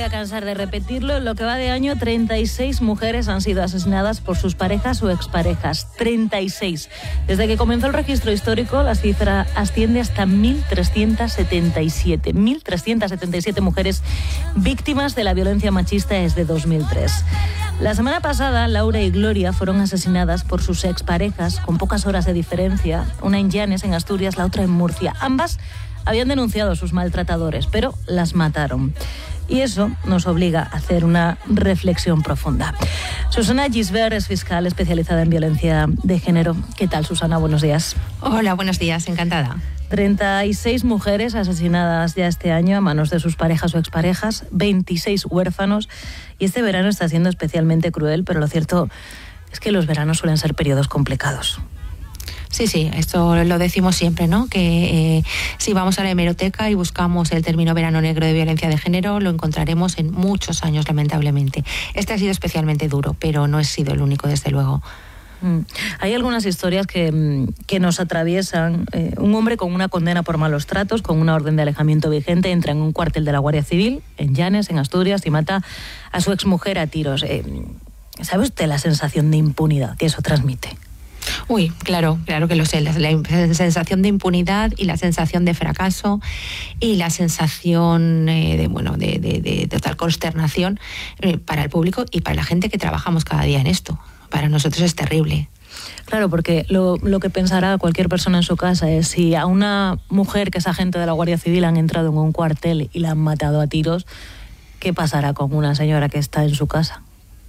a cansar de repetirlo. En lo que va de año, 36 mujeres han sido asesinadas por sus parejas o exparejas. 36. Desde que comenzó el registro histórico, la cifra asciende hasta 1.377. 1.377 mujeres víctimas de la violencia machista desde 2003. La semana pasada, Laura y Gloria fueron asesinadas por sus exparejas con pocas horas de diferencia, una en Llanes, en Asturias, la otra en Murcia. Ambas habían denunciado a sus maltratadores, pero las mataron. Y eso nos obliga a hacer una reflexión profunda. Susana Gisbert es fiscal especializada en violencia de género. ¿Qué tal, Susana? Buenos días. Hola, buenos días, encantada. 36 mujeres asesinadas ya este año a manos de sus parejas o exparejas, 26 huérfanos, y este verano está siendo especialmente cruel, pero lo cierto es que los veranos suelen ser periodos complicados. Sí, esto lo decimos siempre, ¿no? Que si vamos a la hemeroteca y buscamos el término verano negro de violencia de género, lo encontraremos en muchos años, lamentablemente. Este ha sido especialmente duro, pero no ha sido el único, desde luego. Hay algunas historias que nos atraviesan. Un hombre con una condena por malos tratos, con una orden de alejamiento vigente, entra en un cuartel de la Guardia Civil, en Llanes, en Asturias, y mata a su exmujer a tiros. ¿Sabe usted la sensación de impunidad que eso transmite? Uy, claro que lo sé. La sensación de impunidad y la sensación de fracaso y la sensación de total consternación para el público y para la gente que trabajamos cada día en esto. Para nosotros es terrible. Claro, porque lo que pensará cualquier persona en su casa es si a una mujer que es agente de la Guardia Civil han entrado en un cuartel y la han matado a tiros, ¿qué pasará con una señora que está en su casa?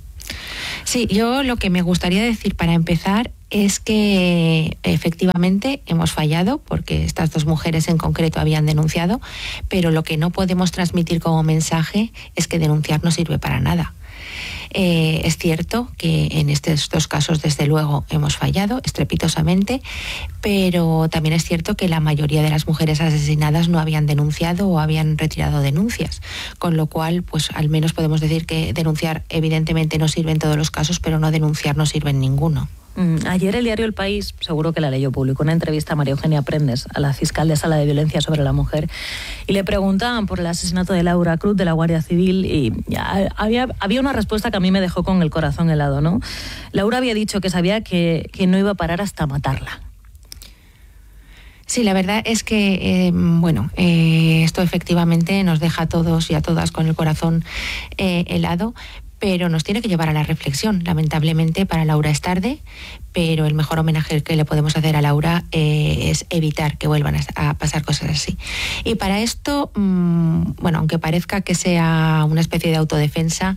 Sí, yo lo que me gustaría decir para empezar es que efectivamente hemos fallado porque estas dos mujeres en concreto habían denunciado, pero lo que no podemos transmitir como mensaje es que denunciar no sirve para nada. Es cierto que en estos dos casos, desde luego, hemos fallado estrepitosamente, pero también es cierto que la mayoría de las mujeres asesinadas no habían denunciado o habían retirado denuncias, con lo cual, pues al menos podemos decir que denunciar evidentemente no sirve en todos los casos, pero no denunciar no sirve en ninguno. Ayer el diario El País, seguro que la leyó, publicó una entrevista a María Eugenia Prendes, a la fiscal de Sala de Violencia sobre la Mujer, y le preguntaban por el asesinato de Laura Cruz, de la Guardia Civil, y había una respuesta que a mí me dejó con el corazón helado, ¿no? Laura había dicho que sabía que no iba a parar hasta matarla. Sí, la verdad es que, esto efectivamente nos deja a todos y a todas con el corazón helado, pero nos tiene que llevar a la reflexión. Lamentablemente para Laura es tarde, pero el mejor homenaje que le podemos hacer a Laura es evitar que vuelvan a pasar cosas así. Y para esto, aunque parezca que sea una especie de autodefensa,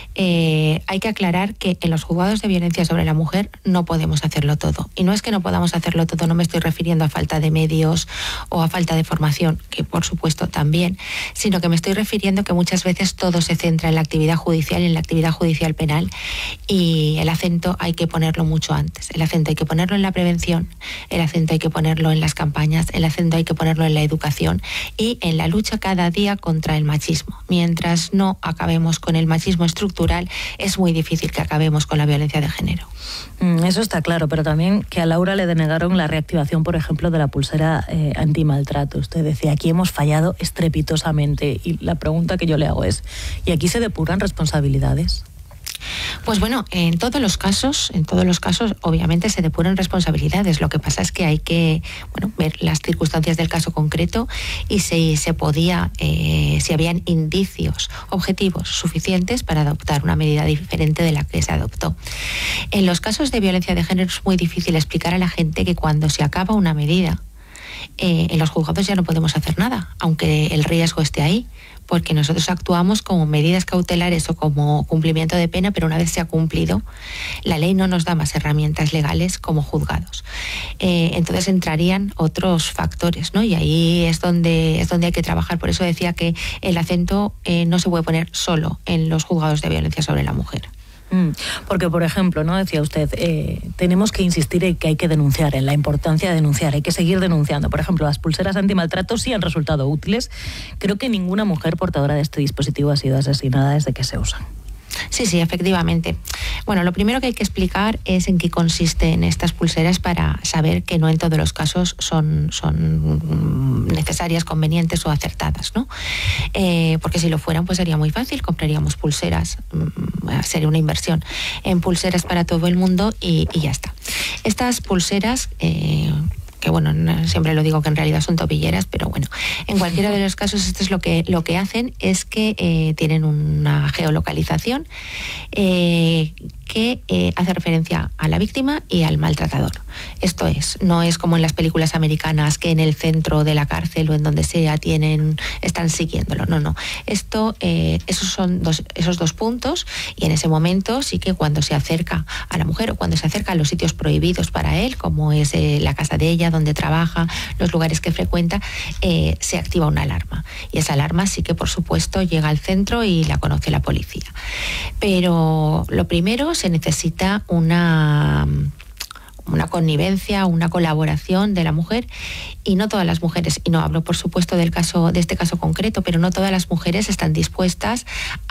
hay que aclarar que en los juzgados de violencia sobre la mujer no podemos hacerlo todo. Y no es que no podamos hacerlo todo, no me estoy refiriendo a falta de medios o a falta de formación, que por supuesto también, sino que me estoy refiriendo que muchas veces todo se centra en la actividad judicial y en la actividad judicial penal, y el acento hay que ponerlo mucho antes. El acento hay que ponerlo en la prevención, el acento hay que ponerlo en las campañas, el acento hay que ponerlo en la educación y en la lucha cada día contra el machismo. Mientras no acabemos con el machismo estructural, es muy difícil que acabemos con la violencia de género. Eso está claro, pero también que a Laura le denegaron la reactivación, por ejemplo, de la pulsera antimaltrato. Usted decía, aquí hemos fallado estrepitosamente, y la pregunta que yo le hago es, ¿y aquí se depuran responsabilidades? Pues bueno, en todos los casos, obviamente se depuran responsabilidades. Lo que pasa es que hay que ver las circunstancias del caso concreto y si se podía, si habían indicios objetivos suficientes para adoptar una medida diferente de la que se adoptó. En los casos de violencia de género es muy difícil explicar a la gente que cuando se acaba una medida, en los juzgados ya no podemos hacer nada, aunque el riesgo esté ahí, porque nosotros actuamos como medidas cautelares o como cumplimiento de pena, pero una vez se ha cumplido, la ley no nos da más herramientas legales como juzgados. Entonces entrarían otros factores, ¿no? Y ahí es donde hay que trabajar. Por eso decía que el acento no se puede poner solo en los juzgados de violencia sobre la mujer. Porque, por ejemplo, ¿no? Decía usted, tenemos que insistir en que hay que denunciar, en la importancia de denunciar, hay que seguir denunciando. Por ejemplo, las pulseras antimaltrato sí han resultado útiles. Creo que ninguna mujer portadora de este dispositivo ha sido asesinada desde que se usan. Sí, efectivamente. Bueno, lo primero que hay que explicar es en qué consisten estas pulseras para saber que no en todos los casos son necesarias, convenientes o acertadas, ¿no? Porque si lo fueran, pues sería muy fácil, compraríamos pulseras, sería una inversión en pulseras para todo el mundo y ya está. Estas pulseras... que bueno, siempre lo digo que en realidad son tobilleras, pero bueno, en cualquiera de los casos esto es lo que hacen es que tienen una geolocalización que hace referencia a la víctima y al maltratador. Esto no es como en las películas americanas que en el centro de la cárcel o en donde sea están siguiéndolo. No. Esos son esos dos puntos, y en ese momento sí que cuando se acerca a la mujer o cuando se acerca a los sitios prohibidos para él, como es la casa de ella, donde trabaja, los lugares que frecuenta, se activa una alarma. Y esa alarma sí que, por supuesto, llega al centro y la conoce la policía. Pero lo primero, se necesita una connivencia, una colaboración de la mujer, y no todas las mujeres, y no hablo por supuesto de este caso concreto, pero no todas las mujeres están dispuestas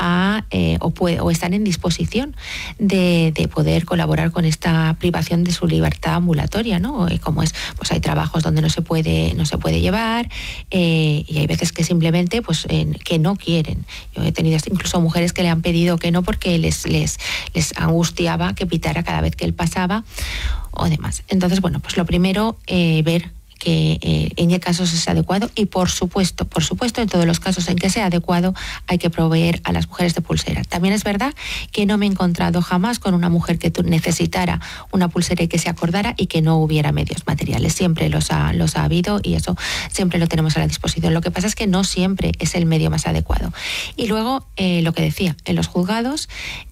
o están en disposición de poder colaborar con esta privación de su libertad ambulatoria, ¿no? Como es, pues hay trabajos donde no se puede llevar, y hay veces que simplemente que no quieren. Yo he tenido incluso mujeres que le han pedido que no porque les angustiaba que pitara cada vez que él pasaba o demás. Entonces, bueno, pues lo primero, ver que en qué casos es adecuado, y por supuesto, en todos los casos en que sea adecuado hay que proveer a las mujeres de pulsera. También es verdad que no me he encontrado jamás con una mujer que necesitara una pulsera y que se acordara y que no hubiera medios materiales. Siempre los ha habido, y eso siempre lo tenemos a la disposición. Lo que pasa es que no siempre es el medio más adecuado. Y luego, lo que decía, en los juzgados,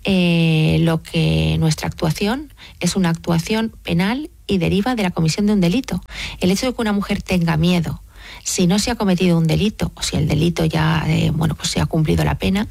nuestra actuación es una actuación penal y deriva de la comisión de un delito. El hecho de que una mujer tenga miedo, si no se ha cometido un delito, o si el delito ya pues se ha cumplido la pena,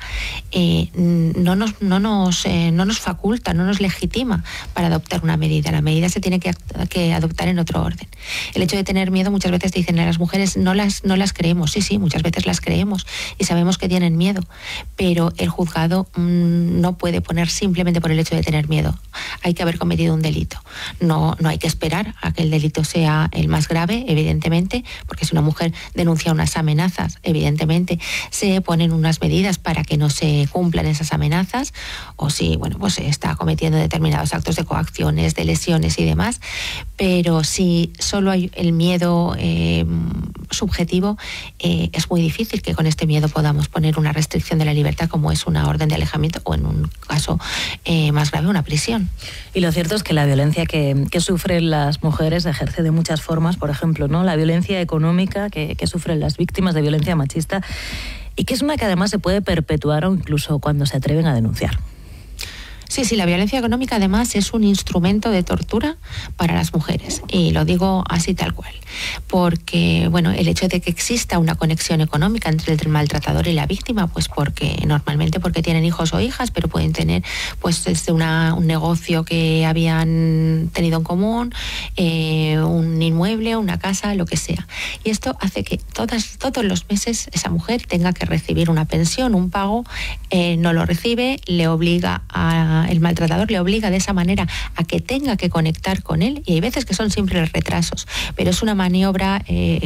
no nos faculta, no nos legitima para adoptar una medida. La medida se tiene que adoptar en otro orden. El hecho de tener miedo, muchas veces dicen a las mujeres, no las creemos. Sí, muchas veces las creemos y sabemos que tienen miedo, pero el juzgado no puede poner simplemente por el hecho de tener miedo. Hay que haber cometido un delito. No hay que esperar a que el delito sea el más grave, evidentemente, porque si una mujer denuncia unas amenazas, evidentemente se ponen unas medidas para que no se cumplan esas amenazas, o si se está cometiendo determinados actos de coacciones, de lesiones y demás. Pero si solo hay el miedo subjetivo, es muy difícil que con este miedo podamos poner una restricción de la libertad, como es una orden de alejamiento o, en un caso más grave, una prisión. Y lo cierto es que la violencia que sufren las mujeres ejerce de muchas formas. Por ejemplo, ¿no?, la violencia económica que sufren las víctimas de violencia machista, y que es una que además se puede perpetuar o incluso cuando se atreven a denunciar. Sí, la violencia económica además es un instrumento de tortura para las mujeres, y lo digo así tal cual, porque el hecho de que exista una conexión económica entre el maltratador y la víctima, pues normalmente porque tienen hijos o hijas, pero pueden tener desde un negocio que habían tenido en común, un inmueble, una casa, lo que sea, y esto hace que todos los meses esa mujer tenga que recibir una pensión, un pago, no lo recibe, el maltratador le obliga de esa manera a que tenga que conectar con él, y hay veces que son simples retrasos, pero es una maniobra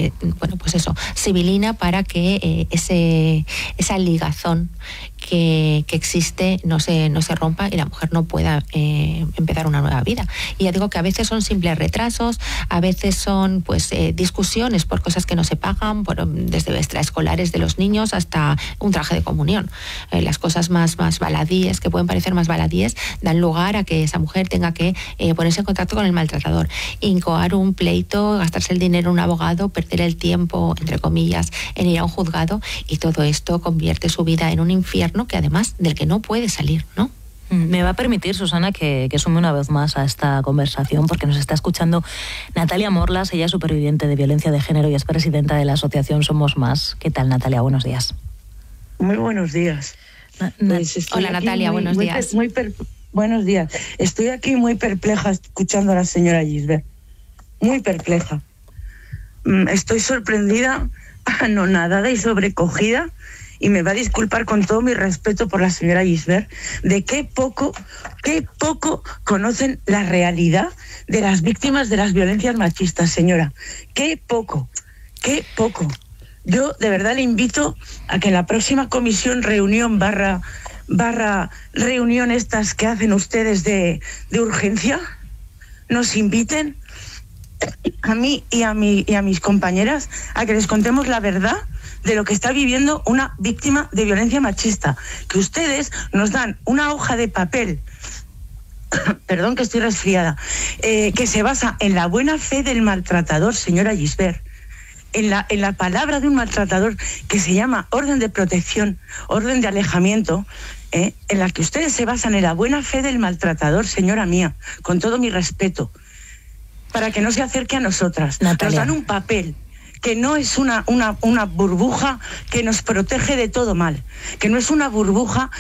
civilina para que esa ligazón que existe no se rompa y la mujer no pueda empezar una nueva vida. Y ya digo que a veces son simples retrasos, a veces son discusiones por cosas que no se pagan, desde extraescolares de los niños hasta un traje de comunión. Las cosas más baladíes, que pueden parecer más baladíes, dan lugar a que esa mujer tenga que ponerse en contacto con el maltratador, incoar un pleito, gastarse el dinero en un abogado, perder el tiempo, entre comillas, en ir a un juzgado, y todo esto convierte su vida en un infierno que además del que no puede salir, ¿no? Me va a permitir, Susana, que sume una vez más a esta conversación, porque nos está escuchando Natalia Morlas. Ella es superviviente de violencia de género y es presidenta de la asociación Somos Más. ¿Qué tal, Natalia? Buenos días. Muy buenos días. Hola, Natalia, buenos días. Buenos días. Estoy aquí muy perpleja escuchando a la señora Gisbert. Muy perpleja. Estoy sorprendida, anonadada y sobrecogida, y me va a disculpar con todo mi respeto por la señora Gisbert, de qué poco conocen la realidad de las víctimas de las violencias machistas, señora. Qué poco. Yo de verdad le invito a que en la próxima comisión, reunión barra reunión estas que hacen ustedes de urgencia, nos inviten a mí y a mis compañeras a que les contemos la verdad de lo que está viviendo una víctima de violencia machista. Que ustedes nos dan una hoja de papel, perdón que estoy resfriada, que se basa en la buena fe del maltratador, señora Gisbert, en la palabra de un maltratador que se llama orden de protección, orden de alejamiento, en la que ustedes se basan en la buena fe del maltratador, señora mía, con todo mi respeto, para que no se acerque a nosotras. Natalia. Nos dan un papel que no es una burbuja que nos protege de todo mal, que no es una burbuja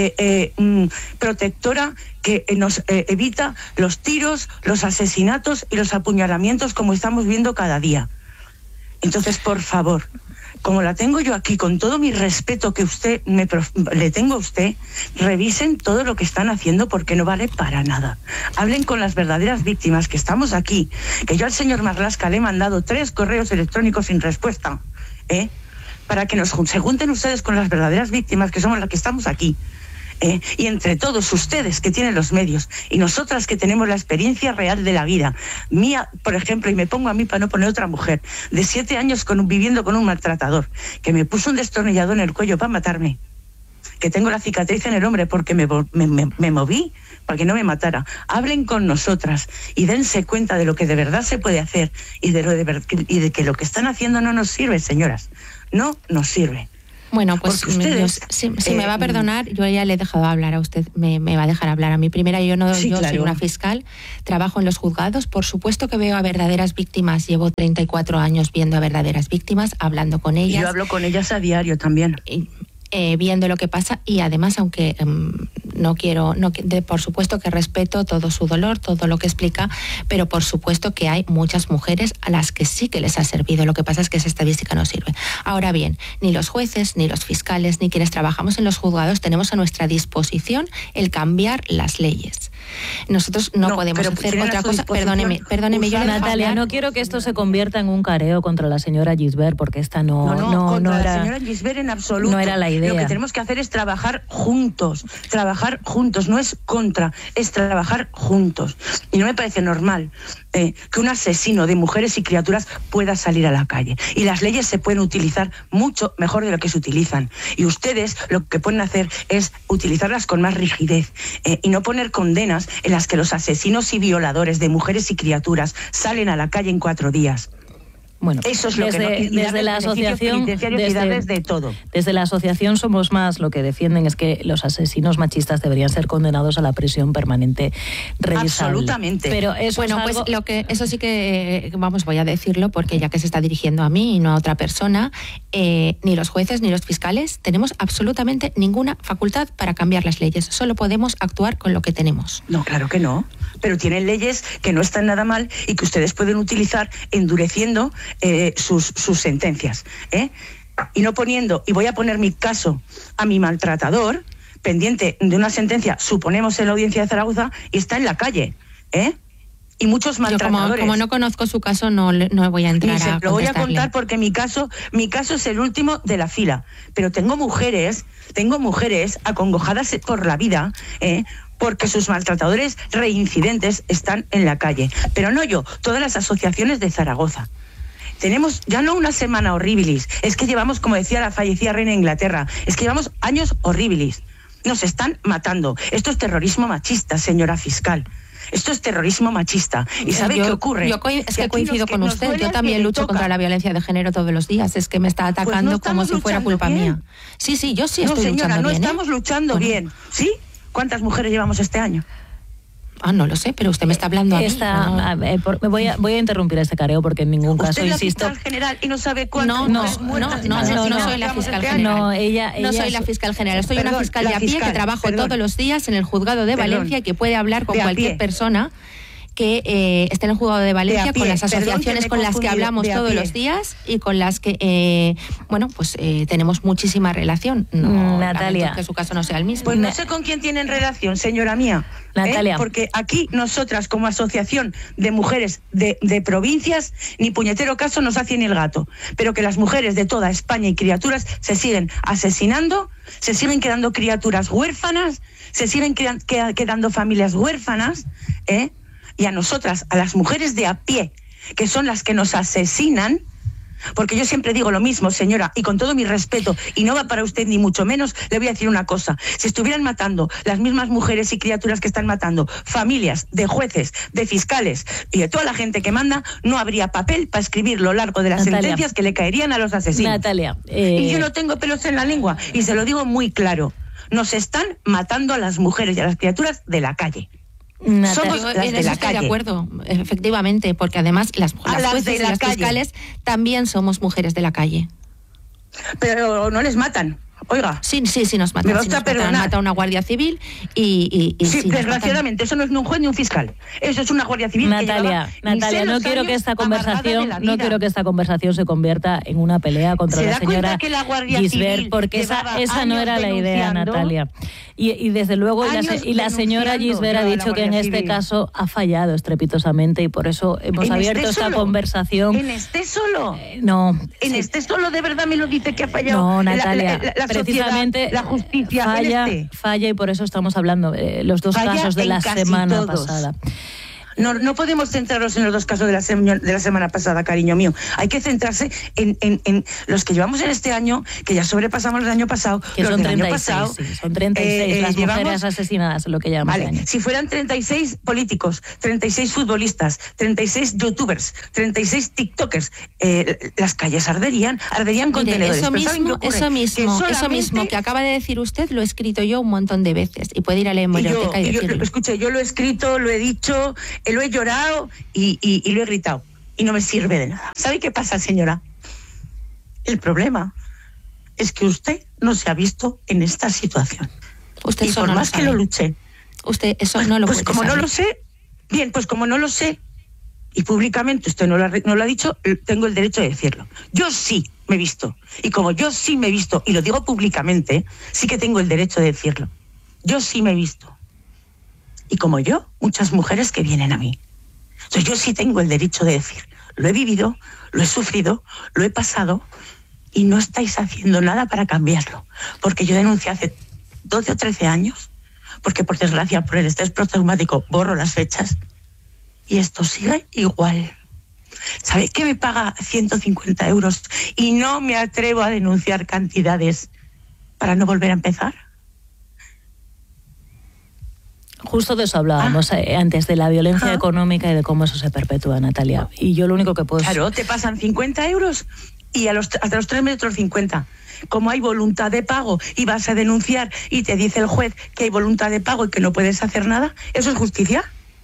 protectora que nos evita los tiros, los asesinatos y los apuñalamientos como estamos viendo cada día. Entonces, por favor, como la tengo yo aquí, con todo mi respeto que le tengo a usted, revisen todo lo que están haciendo porque no vale para nada. Hablen con las verdaderas víctimas, que estamos aquí, que yo al señor Marlaska le he mandado 3 correos electrónicos sin respuesta, para que se junten ustedes con las verdaderas víctimas, que somos las que estamos aquí. Y entre todos ustedes que tienen los medios y nosotras que tenemos la experiencia real de la vida mía, por ejemplo, y me pongo a mí para no poner otra mujer de 7 años viviendo con un maltratador que me puso un destornillador en el cuello para matarme, que tengo la cicatriz en el hombro porque me moví para que no me matara. Hablen con nosotras y dense cuenta de lo que de verdad se puede hacer y de que lo que están haciendo no nos sirve, señoras, no nos sirve. Bueno, pues ustedes, si me va a perdonar, yo ya le he dejado hablar a usted, me va a dejar hablar a mí. Primero, yo claro. Soy una fiscal, trabajo en los juzgados, por supuesto que veo a verdaderas víctimas, llevo 34 años viendo a verdaderas víctimas, hablando con ellas. Yo hablo con ellas a diario también. Viendo lo que pasa y además, aunque por supuesto que respeto todo su dolor, todo lo que explica, pero por supuesto que hay muchas mujeres a las que sí que les ha servido. Lo que pasa es que esa estadística no sirve. Ahora bien, ni los jueces, ni los fiscales, ni quienes trabajamos en los juzgados tenemos a nuestra disposición el cambiar las leyes. Nosotros no podemos hacer otra cosa. Perdóneme, yo Natalia, no quiero que esto se convierta en un careo contra la señora Gisbert, porque esta no contra era la señora Gisbert en absoluto. No era la idea. Lo que tenemos que hacer es trabajar juntos, no es contra, es trabajar juntos. Y no me parece normal que un asesino de mujeres y criaturas pueda salir a la calle. Y las leyes se pueden utilizar mucho mejor de lo que se utilizan. Y ustedes lo que pueden hacer es utilizarlas con más rigidez y no poner condenas en las que los asesinos y violadores de mujeres y criaturas salen a la calle en 4 días. Bueno, eso es lo desde la asociación, desde la asociación Somos Más, lo que defienden es que los asesinos machistas deberían ser condenados a la prisión permanente revisable. Absolutamente. Pero eso eso sí que voy a decirlo porque ya que se está dirigiendo a mí y no a otra persona, ni los jueces ni los fiscales tenemos absolutamente ninguna facultad para cambiar las leyes. Solo podemos actuar con lo que tenemos. No, claro que no. Pero tienen leyes que no están nada mal y que ustedes pueden utilizar endureciendo sus sentencias, y no poniendo, y voy a poner mi caso a mi maltratador pendiente de una sentencia, suponemos en la audiencia de Zaragoza, y está en la calle, y muchos maltratadores. Yo como no conozco su caso no voy a entrar a lo voy a contar porque mi caso es el último de la fila, pero tengo mujeres acongojadas por la vida, porque sus maltratadores reincidentes están en la calle. Pero no yo, todas las asociaciones de Zaragoza. Tenemos ya no una semana horribilis, es que llevamos, como decía la fallecida reina de Inglaterra, es que llevamos años horribilis. Nos están matando. Esto es terrorismo machista, señora fiscal. Esto es terrorismo machista. ¿Y sabe qué ocurre? Es que coincido con usted. Yo también lucho contra la violencia de género todos los días. Es que me está atacando como si fuera culpa mía. Sí, yo sí estoy luchando bien. No, estamos luchando bien. ¿Sí? ¿Cuántas mujeres llevamos este año? No lo sé, pero usted me está hablando a mí. Voy a interrumpir este careo porque en ningún caso, insisto... ¿Usted es la fiscal general y no sabe cuántas mujeres muertas? No soy la fiscal general. No soy la fiscal general. Soy una fiscal de a pie que trabajo todos los días en el juzgado de Valencia y que puede hablar con cualquier persona que está en el Juzgado de Valencia, con las asociaciones con las que hablamos todos los días y con las que, tenemos muchísima relación. No, Natalia, que su caso no sea el mismo. Pues no sé con quién tienen relación, señora mía. Natalia. Porque aquí nosotras, como asociación de mujeres de provincias, ni puñetero caso nos hace ni el gato. Pero que las mujeres de toda España y criaturas se siguen asesinando, se siguen quedando criaturas huérfanas, se siguen quedando familias huérfanas, y a nosotras, a las mujeres de a pie, que son las que nos asesinan, porque yo siempre digo lo mismo, señora, y con todo mi respeto, y no va para usted ni mucho menos, le voy a decir una cosa: si estuvieran matando las mismas mujeres y criaturas que están matando familias de jueces, de fiscales y de toda la gente que manda, no habría papel para escribir lo largo de las sentencias que le caerían a los asesinos. Natalia, y yo no tengo pelos en la lengua, y se lo digo muy claro: nos están matando a las mujeres y a las criaturas de la calle. Somos las de la calle. De acuerdo, efectivamente, porque además las jueces y las fiscales también somos mujeres de la calle. Pero no les matan. Oiga. Sí, nos matan. Mata una guardia civil y sí, desgraciadamente, eso no es ni un juez ni un fiscal. Eso es una guardia civil. Natalia, no quiero que esta conversación se convierta en una pelea contra la señora Gisbert, porque esa no era la idea, Natalia. Y desde luego, la señora Gisbert ha dicho que en este caso ha fallado estrepitosamente, y por eso hemos abierto esta conversación. ¿En este solo? No. ¿En este solo de verdad me lo dice que ha fallado? No, Natalia, precisamente la justicia falla, y por eso estamos hablando los dos casos de la semana pasada. No podemos centrarnos en los dos casos de la semana pasada, cariño mío. Hay que centrarse en los que llevamos en este año, que ya sobrepasamos el año pasado. Que son 36, son 36 las mujeres asesinadas, lo que llamamos. Vale, si fueran 36 políticos, 36 futbolistas, 36 youtubers, 36 tiktokers, las calles arderían contenedores. Eso mismo que acaba de decir usted lo he escrito yo un montón de veces, y puede ir a la hemeroteca y decirlo. Escuche, yo lo he escrito, lo he dicho, lo he llorado y lo he gritado, y no me sirve de nada. ¿Sabe qué pasa, señora? El problema es que usted no se ha visto en esta situación. Usted y por más que lo luché. Usted eso no lo puede como saber. No lo sé, bien, pues como no lo sé, y públicamente usted no lo ha dicho, tengo el derecho de decirlo. Yo sí me he visto, y como yo sí me he visto, y lo digo públicamente, sí que tengo el derecho de decirlo. Yo sí me he visto. Y como yo, muchas mujeres que vienen a mí. Entonces yo sí tengo el derecho de decir: lo he vivido, lo he sufrido, lo he pasado, y no estáis haciendo nada para cambiarlo. Porque yo denuncié hace 12 o 13 años, porque por desgracia, por el estrés postraumático, borro las fechas, y esto sigue igual. ¿Sabe qué me paga 150 euros y no me atrevo a denunciar cantidades para no volver a empezar? Justo de eso hablábamos antes, de la violencia económica y de cómo eso se perpetúa, Natalia. Y yo lo único que puedo... Claro, te pasan 50 euros y hasta los 3 metros 50. Como hay voluntad de pago y vas a denunciar y te dice el juez que hay voluntad de pago y que no puedes hacer nada, ¿eso es justicia?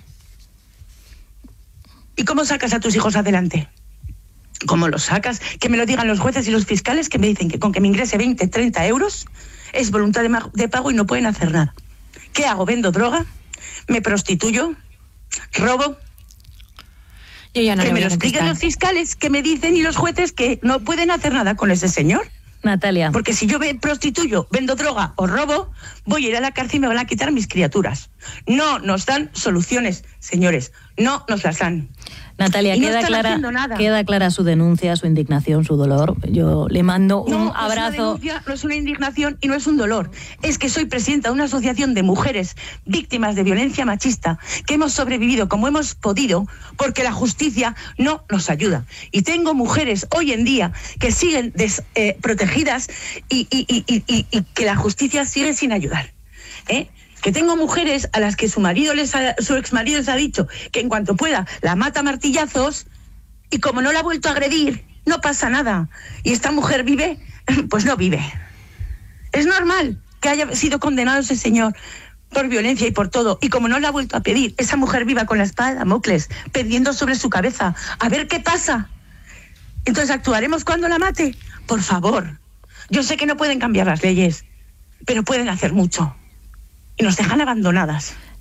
¿Y cómo sacas a tus hijos adelante? ¿Cómo los sacas? Que me lo digan los jueces y los fiscales, que me dicen que con que me ingrese 20, 30 euros es voluntad de pago y no pueden hacer nada. ¿Qué hago? ¿Vendo droga? ¿Me prostituyo? ¿Robo? Yo ya no que me lo expliquen los fiscales, que me dicen, y los jueces, que no pueden hacer nada con ese señor. Natalia. Porque si yo prostituyo, vendo droga o robo, voy a ir a la cárcel y me van a quitar mis criaturas. No nos dan soluciones, señores. No nos las dan. Natalia, queda clara su denuncia, su indignación, su dolor. Yo le mando un abrazo. No es una indignación y no es un dolor. Es que soy presidenta de una asociación de mujeres víctimas de violencia machista que hemos sobrevivido como hemos podido porque la justicia no nos ayuda. Y tengo mujeres hoy en día que siguen desprotegidas y que la justicia sigue sin ayudar. Que tengo mujeres a las que su exmarido les ha dicho que en cuanto pueda la mata a martillazos, y como no la ha vuelto a agredir, no pasa nada. Y esta mujer vive, pues no vive. Es normal que haya sido condenado ese señor por violencia y por todo. Y como no la ha vuelto a pedir, esa mujer viva con la espada de Damocles pendiendo sobre su cabeza. A ver qué pasa. Entonces, ¿actuaremos cuando la mate? Por favor. Yo sé que no pueden cambiar las leyes, pero pueden hacer mucho. Y nos dejan abandonadas.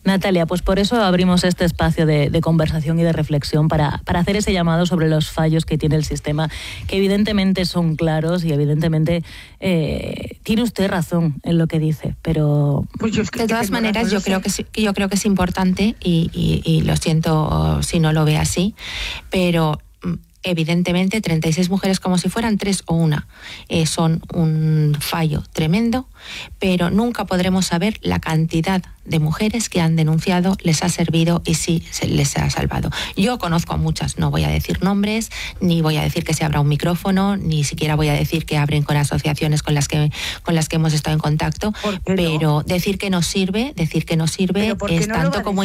Natalia, pues por eso abrimos este espacio de conversación y de reflexión para hacer ese llamado sobre los fallos que tiene el sistema, que evidentemente son claros y evidentemente tiene usted razón en lo que dice, pero pues de todas maneras yo creo que es importante y lo siento si no lo ve así, pero evidentemente 36 mujeres como si fueran 3 o 1 son un fallo tremendo, pero nunca podremos saber la cantidad de mujeres que han denunciado, les ha servido y sí les ha salvado. Yo conozco a muchas, no voy a decir nombres, ni voy a decir que se abra un micrófono, ni siquiera voy a decir que abren con asociaciones con las que hemos estado en contacto, pero decir que nos sirve es tanto como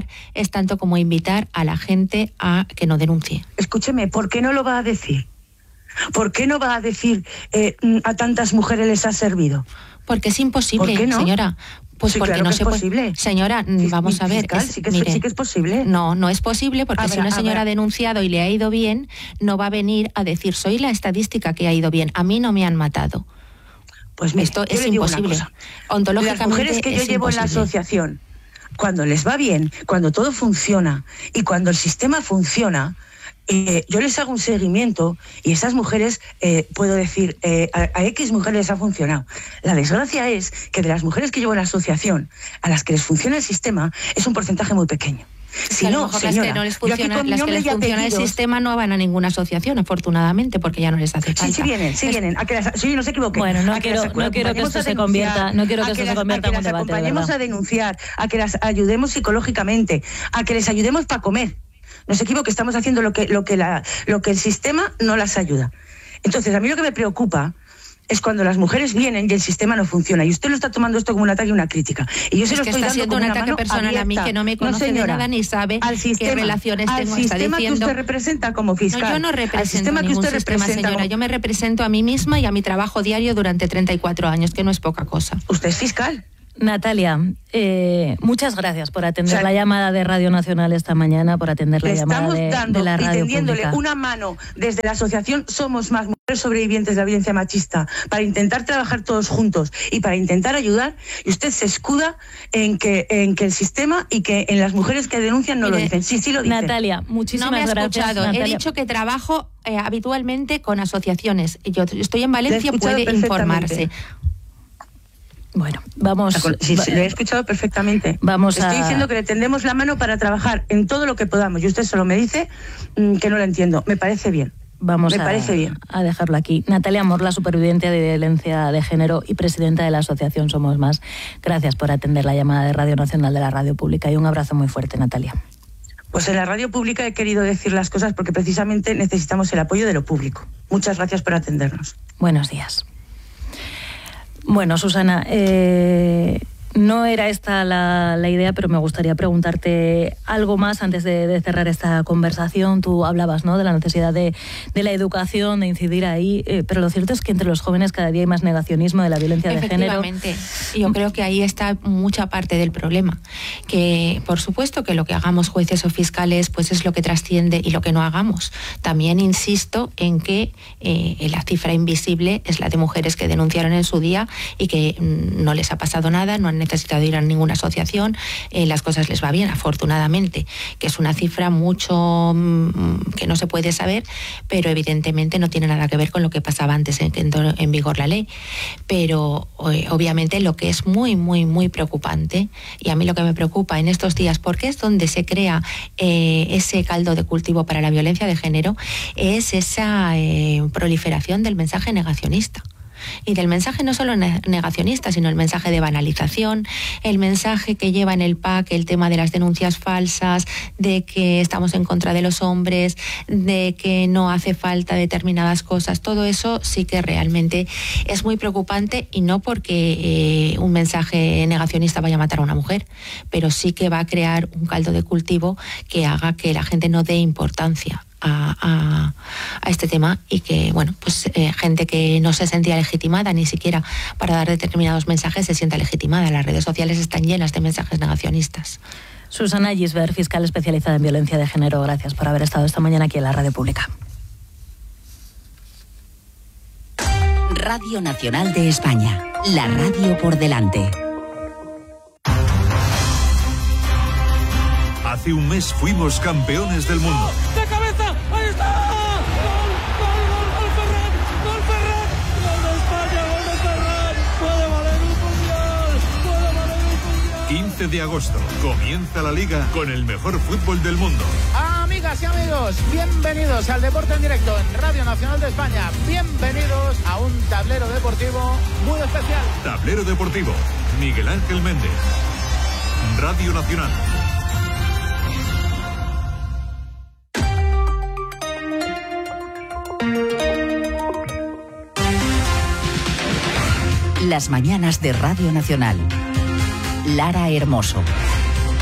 invitar a la gente a que no denuncie. Escúcheme, ¿por qué no lo va a decir? ¿Por qué no va a decir a tantas mujeres les ha servido? Porque es imposible, ¿por qué no? Señora. Pues sí, porque claro no se puede. Posible. Señora, vamos a ver. Sí que es posible. No es posible porque si una señora ha denunciado y le ha ido bien, no va a venir a decir, soy la estadística que ha ido bien, a mí no me han matado. Pues mire, esto es imposible. Ontológicamente, las mujeres que yo llevo en la asociación, cuando les va bien, cuando todo funciona y cuando el sistema funciona, yo les hago un seguimiento y esas mujeres, puedo decir, a X mujeres les ha funcionado. La desgracia es que de las mujeres que llevo en la asociación, a las que les funciona el sistema, es un porcentaje muy pequeño. Si no, señora, las que les funciona el sistema no van a ninguna asociación, afortunadamente, porque ya no les hace falta. Sí vienen. Sí, no se equivoquen. Bueno, no quiero que esto se convierta en un debate. A que las acompañemos a denunciar, a que las ayudemos psicológicamente, a que les ayudemos para comer. No se equivoque, estamos haciendo lo que el sistema no las ayuda. Entonces, a mí lo que me preocupa es cuando las mujeres vienen y el sistema no funciona. Y usted lo está tomando esto como un ataque y una crítica. Y yo se lo estoy dando como una mano abierta. Está siendo un ataque personal a mí, que no me conoce de nada ni sabe qué relaciones tengo. Al sistema que usted representa como fiscal. No, yo no represento ningún sistema, señora. Yo me represento a mí misma y a mi trabajo diario durante 34 años, que no es poca cosa. ¿Usted es fiscal? Natalia, muchas gracias por atender la llamada de Radio Nacional esta mañana, por atender la llamada de la radio pública. Tendiéndole una mano desde la asociación Somos Más Mujeres Sobrevivientes de la Violencia Machista para intentar trabajar todos juntos y para intentar ayudar, y usted se escuda en que el sistema y que en las mujeres que denuncian no lo dicen. Sí lo dicen. Natalia, muchísimas gracias. No me ha escuchado. Natalia. He dicho que trabajo habitualmente con asociaciones. Yo estoy en Valencia, puede informarse. Bueno, vamos... Sí, lo he escuchado perfectamente. Estoy diciendo que le tendemos la mano para trabajar en todo lo que podamos. Y usted solo me dice que no lo entiendo. Me parece bien. Parece bien. A dejarlo aquí. Natalia Morla, superviviente de violencia de género y presidenta de la asociación Somos Más. Gracias por atender la llamada de Radio Nacional de la Radio Pública y un abrazo muy fuerte, Natalia. Pues en la Radio Pública he querido decir las cosas porque precisamente necesitamos el apoyo de lo público. Muchas gracias por atendernos. Buenos días. Bueno, Susana, no era esta la idea, pero me gustaría preguntarte algo más antes de cerrar esta conversación. Tú hablabas, ¿no?, de la necesidad de la educación, de incidir ahí, pero lo cierto es que entre los jóvenes cada día hay más negacionismo de la violencia de género. Efectivamente, yo creo que ahí está mucha parte del problema, que por supuesto que lo que hagamos jueces o fiscales pues es lo que trasciende y lo que no hagamos. También insisto en que la cifra invisible es la de mujeres que denunciaron en su día y que no les ha pasado nada, no han necesitado ir a ninguna asociación, las cosas les va bien, afortunadamente, que es una cifra mucho que no se puede saber, pero evidentemente no tiene nada que ver con lo que pasaba antes en vigor la ley. Pero obviamente lo que es muy, muy, muy preocupante, y a mí lo que me preocupa en estos días, porque es donde se crea ese caldo de cultivo para la violencia de género, es esa proliferación del mensaje negacionista. Y del mensaje no solo negacionista, sino el mensaje de banalización, el mensaje que lleva en el pack el tema de las denuncias falsas, de que estamos en contra de los hombres, de que no hace falta determinadas cosas. Todo eso sí que realmente es muy preocupante, y no porque un mensaje negacionista vaya a matar a una mujer, pero sí que va a crear un caldo de cultivo que haga que la gente no dé importancia a este tema, y que gente que no se sentía legitimada ni siquiera para dar determinados mensajes se sienta legitimada. Las redes sociales están llenas de mensajes negacionistas. Susana Gisbert, fiscal especializada en violencia de género, gracias por haber estado esta mañana aquí en la Radio Pública. Radio Nacional de España, la radio por delante. Hace un mes fuimos campeones del mundo. ¡De cabeza! ¡Ahí está! ¡Gol Ferran! ¡Gol Ferran! ¡Gol de España! ¡Gol de Ferran! ¡Puede valer un mundial! ¡Puede valer un mundial! 15 de agosto. Comienza la Liga con el mejor fútbol del mundo. Amigas y amigos, bienvenidos al Deporte en Directo en Radio Nacional de España. Bienvenidos a un tablero deportivo muy especial. Tablero deportivo. Miguel Ángel Méndez. Radio Nacional. Las mañanas de Radio Nacional. Lara Hermoso.